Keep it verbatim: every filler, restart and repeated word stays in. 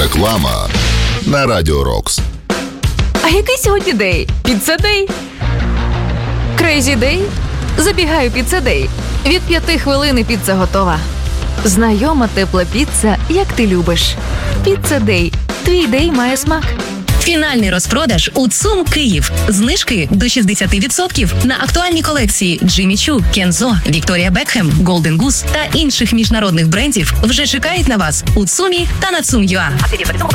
Реклама на Радіо Рокс. А який сьогодні день? Піца Дей? Крейзі Дей? Забігаю Піца Дей. Від п'яти хвилин і піца готова. Знайома тепла піца, як ти любиш. Піца Дей. Твій дей має смак. Фінальний розпродаж у ЦУМ Київ. Знижки до шістдесят відсотків на актуальні колекції Джиммі Чу, Кензо, Вікторія Бекхем, Голден Гус та інших міжнародних брендів вже чекають на вас у ЦУМі та на цум точка ю а.